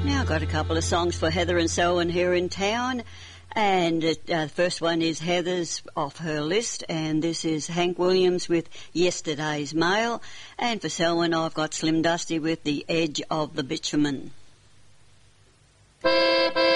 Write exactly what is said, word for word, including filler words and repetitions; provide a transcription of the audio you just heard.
Now I've got a couple of songs for Heather and Selwyn here in town, and uh, the first one is Heather's off her list, and this is Hank Williams with Yesterday's Mail, and for Selwyn I've got Slim Dusty with The Edge of the Bitumen.